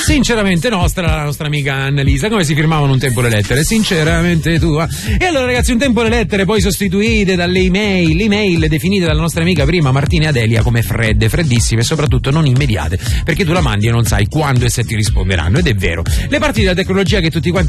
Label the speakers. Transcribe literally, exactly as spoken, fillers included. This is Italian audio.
Speaker 1: Sinceramente nostra, la nostra amica Annalisa. Come si firmavano un tempo le lettere? Sinceramente tua. E allora ragazzi, un tempo le lettere poi sostituite dalle email, email definite dalla nostra amica prima Martina Adelia come fredde, freddissime e soprattutto non immediate, perché tu la mandi e non sai quando e se ti risponderanno, ed è vero. Le parti della tecnologia che tutti quanti